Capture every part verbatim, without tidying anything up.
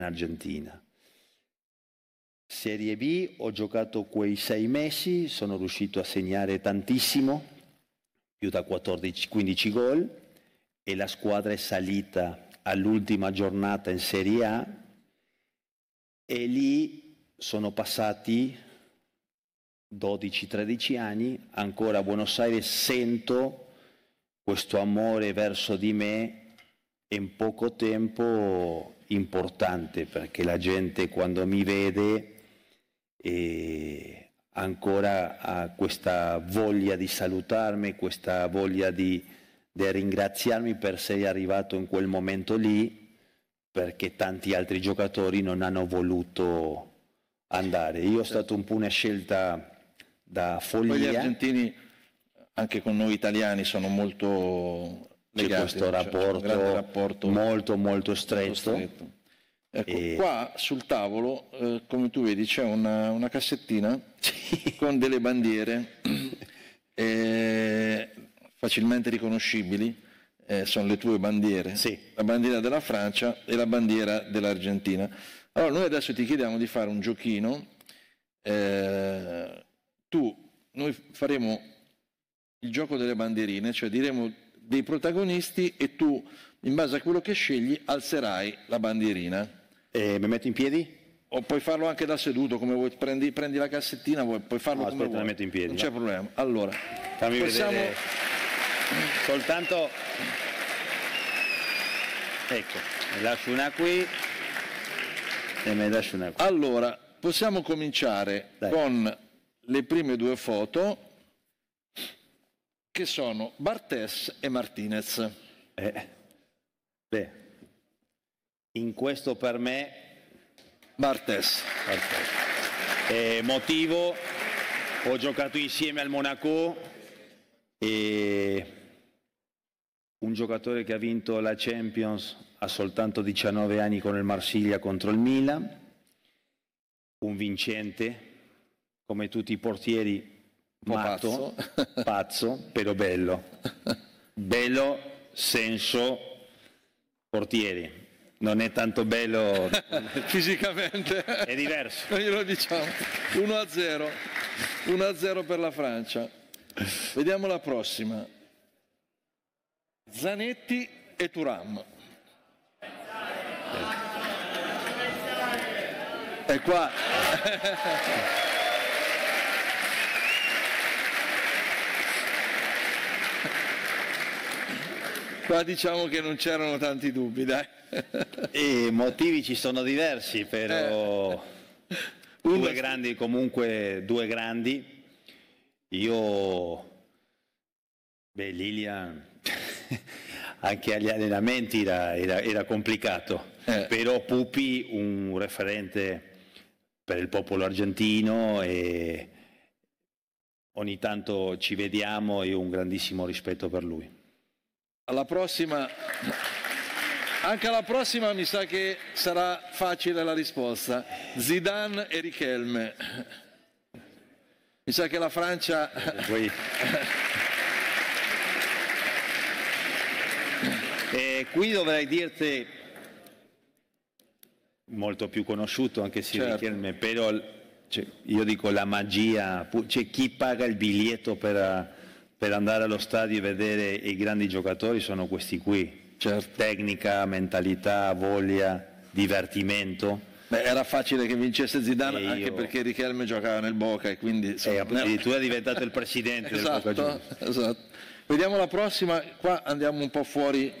Argentina. Serie B ho giocato quei sei mesi, sono riuscito a segnare tantissimo, più da quattordici quindici gol, e la squadra è salita all'ultima giornata in Serie A e lì sono passati dodici tredici anni, ancora a Buenos Aires sento questo amore verso di me in poco tempo importante, perché la gente quando mi vede eh, ancora ha questa voglia di salutarmi, questa voglia di, di ringraziarmi per essere arrivato in quel momento lì, perché tanti altri giocatori non hanno voluto andare. Io ho stato un po' una scelta da follia. Poi gli argentini, anche con noi italiani, sono molto c'è legati, questo rapporto, un rapporto molto molto stretto, molto stretto. Ecco, e... qua sul tavolo, eh, come tu vedi, c'è una, una cassettina con delle bandiere eh, facilmente riconoscibili, eh, sono le tue bandiere, sì. La bandiera della Francia e la bandiera dell'Argentina. Allora noi adesso ti chiediamo di fare un giochino, eh, tu, noi faremo il gioco delle bandierine, cioè diremo dei protagonisti e tu, in base a quello che scegli, alzerai la bandierina. E mi metto in piedi? O puoi farlo anche da seduto, come vuoi, prendi, prendi la cassettina, vuoi, puoi farlo no, come aspetta, vuoi. la metto in piedi. Non c'è problema. Allora, fammi possiamo... vedere. Soltanto... Ecco, mi lascio una qui e mi lascio una qui. Allora, possiamo cominciare Dai. con le prime due foto, che sono Barthès e Martinez. Eh, beh, in questo per me Barthès. Eh, motivo, ho giocato insieme al Monaco e un giocatore che ha vinto la Champions ha soltanto diciannove anni con il Marsiglia contro il Milan, un vincente come tutti i portieri, matto, pazzo. pazzo, però bello, bello senso portieri, non è tanto bello fisicamente, è diverso. Non glielo diciamo. uno a zero, uno a zero per la Francia. Vediamo la prossima. Zanetti e Thuram. E qua qua diciamo che non c'erano tanti dubbi, dai. I motivi ci sono diversi, però eh. due grandi, comunque due grandi. Io, beh, Lilian, anche agli allenamenti era, era, era complicato, eh. però Pupi un referente per il popolo argentino e ogni tanto ci vediamo e ho un grandissimo rispetto per lui. Alla prossima, anche alla prossima mi sa che sarà facile la risposta. Zidane e Riquelme. Mi sa che la Francia... Poi... e qui dovrei dirti, molto più conosciuto anche se certo. Riquelme, però cioè, io dico la magia, c'è chi paga il biglietto per... per andare allo stadio e vedere i grandi giocatori sono questi qui, certo. Tecnica, mentalità, voglia, divertimento. Beh, era facile che vincesse Zidane e anche io... perché Riquelme giocava nel Boca e quindi... E addirittura è diventato il presidente esatto, del Boca Juniors. Esatto. Vediamo la prossima, qua andiamo un po' fuori.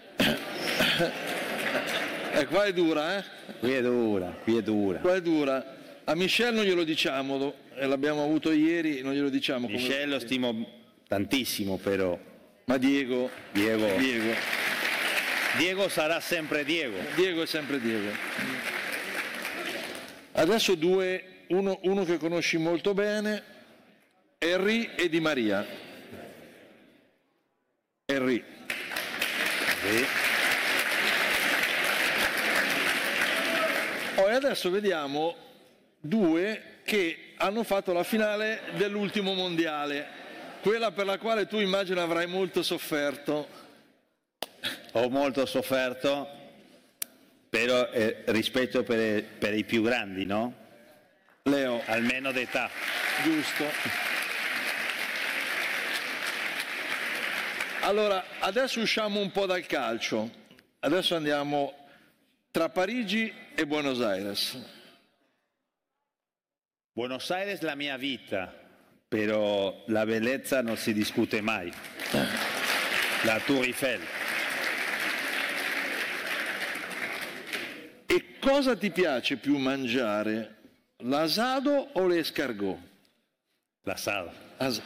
E qua è dura, eh? Qui è dura, qui è dura. Qua è dura. A Michel non glielo diciamo, l'abbiamo avuto ieri, non glielo diciamo. Michel come... lo stimo... tantissimo però. Ma Diego, Diego, Diego, Diego sarà sempre Diego. Diego è sempre Diego. Adesso due, uno, uno che conosci molto bene, Henry e Di Maria. Henry. Sì. Oh, e adesso vediamo due che hanno fatto la finale dell'ultimo mondiale. Quella per la quale tu immagino avrai molto sofferto. Ho molto sofferto Però eh, rispetto per, per i più grandi, no? Leo. Almeno d'età. Giusto. Allora, adesso usciamo un po' dal calcio. Adesso andiamo tra Parigi e Buenos Aires. Buenos Aires è la mia vita, però la bellezza non si discute mai. La Tour Eiffel. E cosa ti piace più mangiare? L'asado o l'escargot? L'asado. As-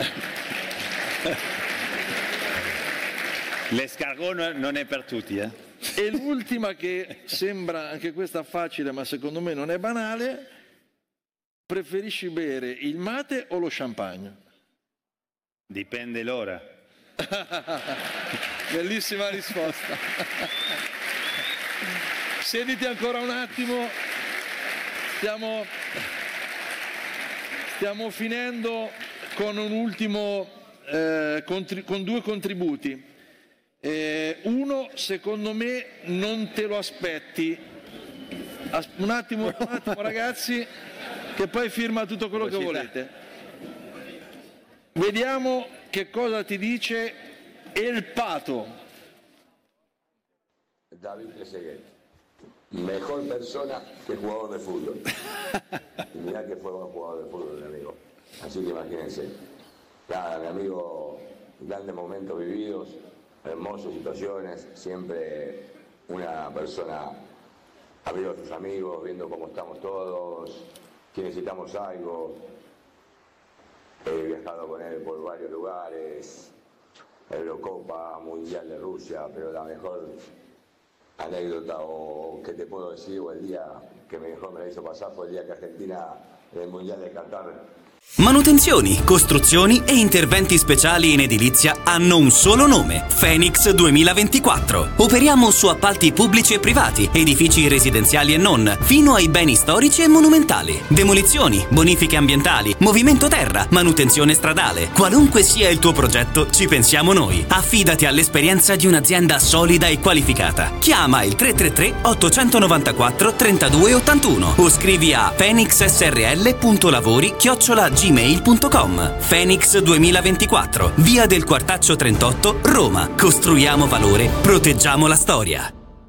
L'escargot non è per tutti, eh? E l'ultima, che sembra anche questa facile, ma secondo me non è banale: preferisci bere il mate o lo champagne? Dipende l'ora. Bellissima risposta. Siediti ancora un attimo. Stiamo, stiamo finendo con un ultimo, eh, contri- con due contributi. Eh, uno, secondo me, non te lo aspetti. As- un attimo, un attimo ragazzi, che poi firma tutto quello che volete. Vediamo che cosa ti dice El Pato. David Trezeguet, mejor persona que jugador de fútbol. Y mirá que fue buen jugador de fútbol, mi amigo. Así que imagínense. Nada, mi amigo, grandes momentos vividos, hermosas situaciones, siempre una persona abrió a sus amigos, viendo cómo estamos todos, si necesitamos algo. He viajado con él por varios lugares, Eurocopa, Mundial de Rusia, pero la mejor anécdota o que te puedo decir, o el día que mejor me la hizo pasar, fue el día que Argentina en el Mundial de Qatar. Manutenzioni, costruzioni e interventi speciali in edilizia hanno un solo nome: Phoenix duemilaventiquattro. Operiamo su appalti pubblici e privati, edifici residenziali e non, fino ai beni storici e monumentali. Demolizioni, bonifiche ambientali, movimento terra, manutenzione stradale. Qualunque sia il tuo progetto, ci pensiamo noi. Affidati all'esperienza di un'azienda solida e qualificata. Chiama il tre tre tre otto nove quattro tre due otto uno o scrivi a phoenixsrl punto lavori chiocciola gmail punto com. Phoenix duemilaventiquattro, via del Quartaccio trentotto, Roma. Costruiamo valore, proteggiamo la storia.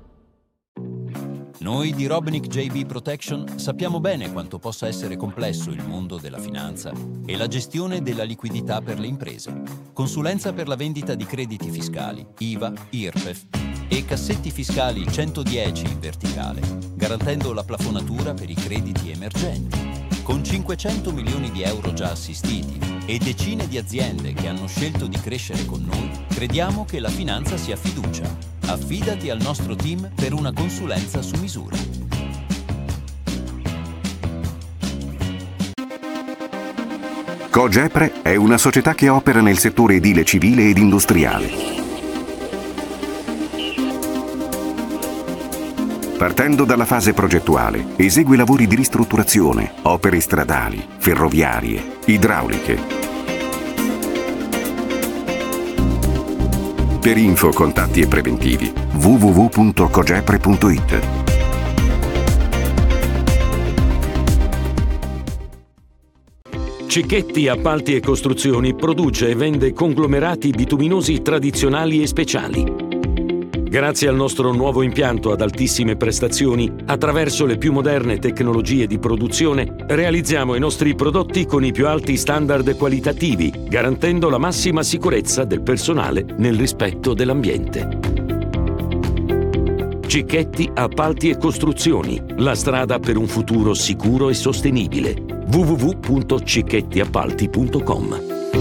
Noi di Robnik J B Protection sappiamo bene quanto possa essere complesso il mondo della finanza e la gestione della liquidità per le imprese. Consulenza per la vendita di crediti fiscali, I V A, I R P E F e cassetti fiscali centodieci in verticale, garantendo la plafonatura per i crediti emergenti. Con cinquecento milioni di euro già assistiti e decine di aziende che hanno scelto di crescere con noi, crediamo che la finanza sia fiducia. Affidati al nostro team per una consulenza su misura. Cogepre è una società che opera nel settore edile civile ed industriale. Partendo dalla fase progettuale, esegue lavori di ristrutturazione, opere stradali, ferroviarie, idrauliche. Per info, contatti e preventivi w w w punto cogepre punto i t. Cicchetti Appalti e Costruzioni produce e vende conglomerati bituminosi tradizionali e speciali. Grazie al nostro nuovo impianto ad altissime prestazioni, attraverso le più moderne tecnologie di produzione, realizziamo i nostri prodotti con i più alti standard qualitativi, garantendo la massima sicurezza del personale nel rispetto dell'ambiente. Cicchetti Appalti e Costruzioni, la strada per un futuro sicuro e sostenibile. w w w punto cicchetti appalti punto com.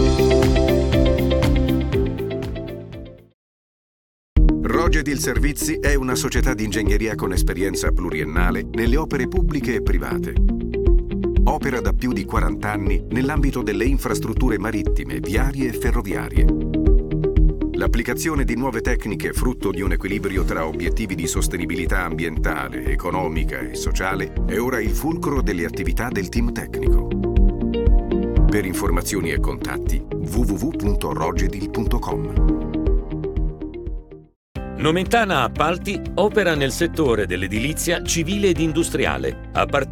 Rogedil Servizi è una società di ingegneria con esperienza pluriennale nelle opere pubbliche e private. Opera da più di quaranta anni nell'ambito delle infrastrutture marittime, viarie e ferroviarie. L'applicazione di nuove tecniche frutto di un equilibrio tra obiettivi di sostenibilità ambientale, economica e sociale è ora il fulcro delle attività del team tecnico. Per informazioni e contatti w w w punto rogedil punto com. Nomentana Appalti opera nel settore dell'edilizia civile ed industriale, a partire